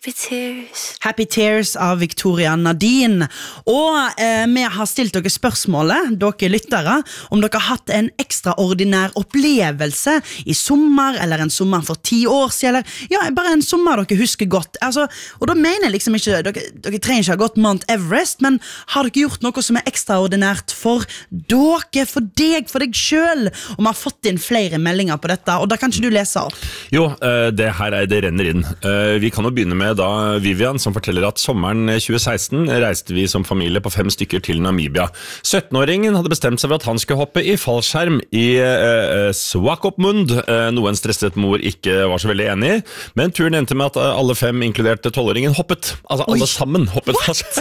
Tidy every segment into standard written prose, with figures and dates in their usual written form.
Happy Tears av Victoria Nadine. Og vi har stilt dere spørsmålet, dere lyttere, om dere har hatt en ekstraordinær opplevelse i sommer, eller en sommer for 10 år siden, eller ja, bare en sommer dere husker godt. Altså, og da mener jeg liksom ikke, dere trenger ikke ha gått Mount Everest, men har dere gjort noe som er ekstraordinært for dere, for deg selv? Og vi har fått inn flere meldinger på dette, og da kan ikke du lese opp. Jo, det her det renner inn. Vi kan jo begynne med da Vivian, som forteller at sommeren 2016 reiste vi som familie på 5 stykker til Namibia. 17-åringen hadde bestemt seg for at han skulle hoppe i fallskjerm i Swakopmund, noe en stresset mor ikke var så veldig enig i, men turen endte med at alle 5, inkludert 12-åringen, hoppet. Altså alle sammen hoppet fast.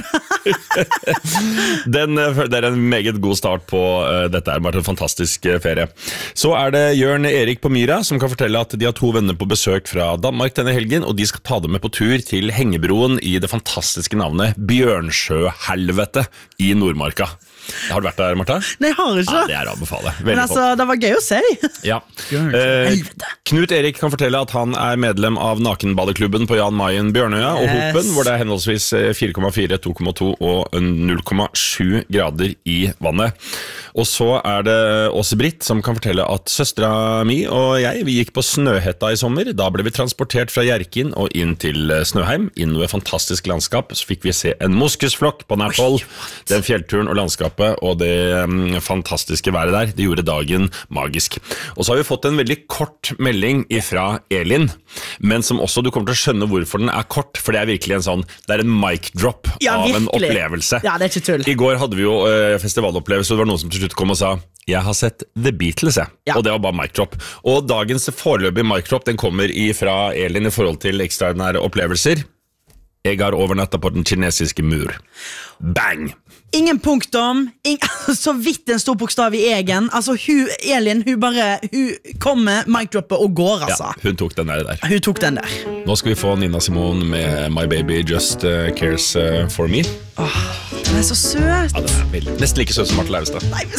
Det en meget god start på dette bare en fantastisk ferie. Så det Jørn Erik på Myra, som kan fortelle at de har 2 venner på besøk fra Danmark denne helgen, og de skal ta dem med på tur til Hengebroen i det fantastiske navnet Bjørnsjøhelvete i Nordmarka. Har du vært der, Martha? Nei, jeg har ikke. Ja, det å befale. Men altså, det var gøy å se. Ja. Knut Erik kan fortelle at han medlem av nakenbadeklubben på Jan Mayen Bjørnøya og Hopen, hvor det henholdsvis 4,4, 2,2 og 0,7 grader i vannet. Og så det Åse Britt som kan fortelle at søstera mi og jeg, vi gikk på Snøhetta i sommer. Da ble vi transportert fra Hjerkinn og inn til Snøheim, inn i et fantastisk landskap. Så fikk vi se en moskusflokk på nært hold. Den fjellturen og landskapet og det fantastiske været der, det gjorde dagen magisk. Og så har vi fått en veldig kort melding fra Elin, men som også du kommer til å skjønne hvorfor den kort, for det virkelig en sånn, det en mic drop av en opplevelse. Ja, det ikke tull. I går hadde vi jo festivalopplevelse, og det var noen som til slutt kom og sa jeg har sett The Beatles, og det var bare mic drop. Og dagens foreløpige mic drop, den kommer fra Elin i forhold til ekstraordinære opplevelser. Jeg har overnattet på den kinesiske mur. Bang! Ingen punktum, så vidt en stor bokstav i egen. Altså, Elin, hun kommer, mic-droppet og går, altså. Ja, hun tok den der. Hun tok den der. Nå skal vi få Nina Simone med My Baby Just Cares For Me. Den så søt. Ja, den veldig, nesten like søt som Martha Leivestad. Nei,